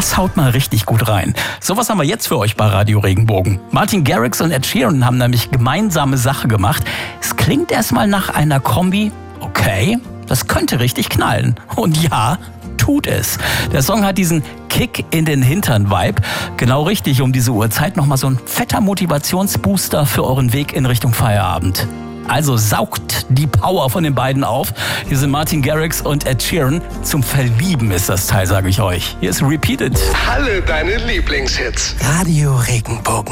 Das haut mal richtig gut rein. Sowas haben wir jetzt für euch bei Radio Regenbogen. Martin Garrix und Ed Sheeran haben nämlich gemeinsame Sache gemacht. Es klingt erstmal nach einer Kombi. Okay, das könnte richtig knallen. Und ja, tut es. Der Song hat diesen Kick in den Hintern-Vibe. Genau richtig um diese Uhrzeit nochmal so ein fetter Motivationsbooster für euren Weg in Richtung Feierabend. Also saugt die Power von den beiden auf. Hier sind Martin Garrix und Ed Sheeran. Zum Verlieben ist das Teil, sage ich euch. Hier ist Repeated. Alle deine Lieblingshits. Radio Regenbogen.